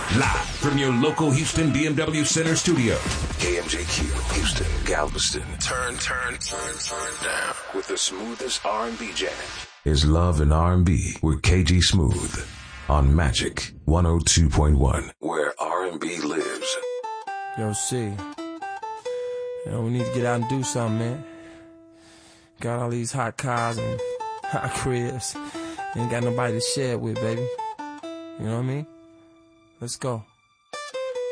Live from your local Houston BMW Center studio. KMJQ, Houston, Galveston. Turn down. With the smoothest R&B jam. Is Love and R&B with KG Smooth on Magic 102.1, where R&B lives. Yo, C. We need to get out and do something, man. Got all these hot cars and hot cribs. Ain't got nobody to share it with, baby. You know what I mean? Let's go.